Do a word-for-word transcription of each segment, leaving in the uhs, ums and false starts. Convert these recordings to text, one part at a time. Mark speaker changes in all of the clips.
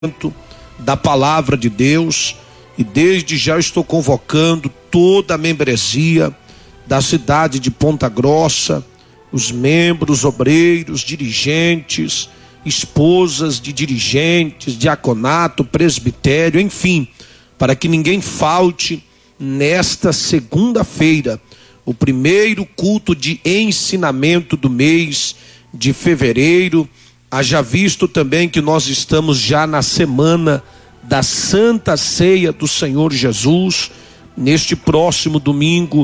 Speaker 1: da palavra de Deus, e desde já estou convocando toda a membresia da cidade de Ponta Grossa, os membros, obreiros, dirigentes, esposas de dirigentes, diaconato, presbitério, enfim, para que ninguém falte nesta segunda-feira, o primeiro culto de ensinamento do mês de fevereiro. Haja visto também que nós estamos já na semana da Santa Ceia do Senhor Jesus. Neste próximo domingo,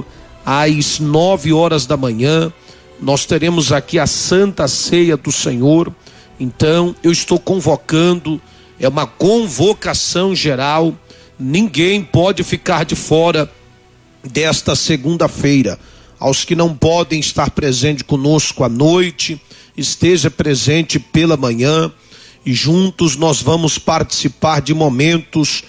Speaker 1: às nove horas da manhã, nós teremos aqui a Santa Ceia do Senhor. Então, eu estou convocando, é uma convocação geral, ninguém pode ficar de fora desta segunda-feira. Aos que não podem estar presente conosco à noite, esteja presente pela manhã, e juntos nós vamos participar de momentos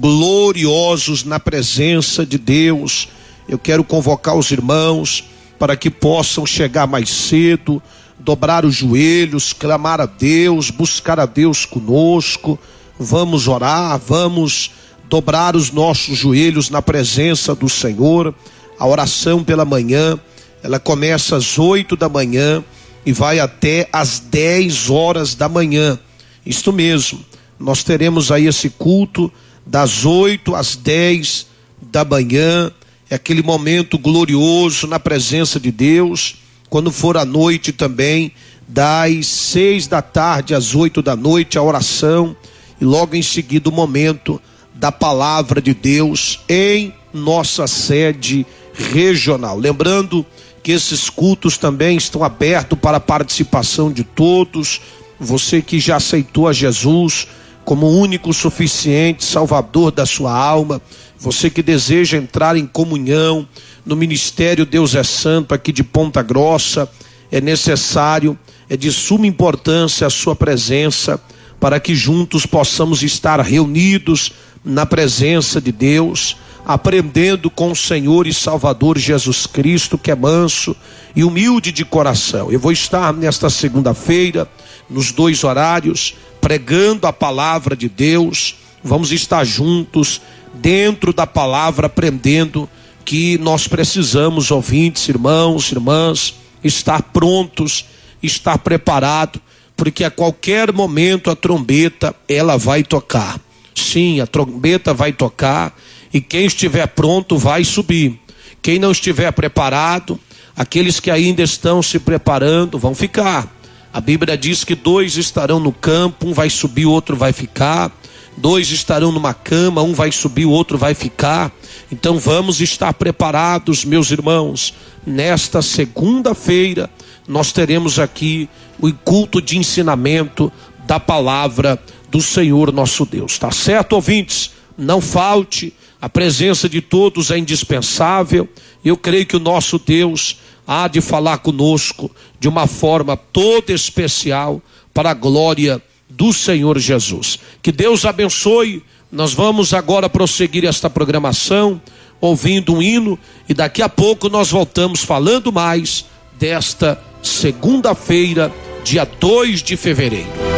Speaker 1: gloriosos na presença de Deus. Eu quero convocar os irmãos para que possam chegar mais cedo, dobrar os joelhos, clamar a Deus, buscar a Deus conosco. Vamos orar, vamos dobrar os nossos joelhos na presença do Senhor. A oração pela manhã, ela começa às oito da manhã e vai até às dez horas da manhã. Isto mesmo, nós teremos aí esse culto das oito às dez da manhã. É aquele momento glorioso na presença de Deus. Quando for à noite também, das seis da tarde às oito da noite, a oração, e logo em seguida o momento da palavra de Deus em nossa sede regional. Lembrando que esses cultos também estão abertos para a participação de todos. Você que já aceitou a Jesus como único, suficiente Salvador da sua alma, você que deseja entrar em comunhão no Ministério Deus é Santo aqui de Ponta Grossa, é necessário, é de suma importância a sua presença, para que juntos possamos estar reunidos na presença de Deus, aprendendo com o Senhor e Salvador Jesus Cristo, que é manso e humilde de coração. Eu vou estar nesta segunda-feira, nos dois horários, pregando a palavra de Deus. Vamos estar juntos, dentro da palavra, aprendendo que nós precisamos, ouvintes, irmãos, irmãs, estar prontos, estar preparados, porque a qualquer momento a trombeta, ela vai tocar. Sim, a trombeta vai tocar, e quem estiver pronto vai subir. Quem não estiver preparado, aqueles que ainda estão se preparando, vão ficar. A Bíblia diz que dois estarão no campo, um vai subir, o outro vai ficar. Dois estarão numa cama, um vai subir, o outro vai ficar. Então vamos estar preparados, meus irmãos. Nesta segunda-feira, nós teremos aqui o culto de ensinamento da palavra do Senhor nosso Deus. Tá certo, ouvintes? Não falte. A presença de todos é indispensável. Eu creio que o nosso Deus há de falar conosco de uma forma toda especial para a glória do Senhor Jesus. Que Deus abençoe. Nós vamos agora prosseguir esta programação ouvindo um hino, e daqui a pouco nós voltamos falando mais desta segunda-feira, dia dois de fevereiro.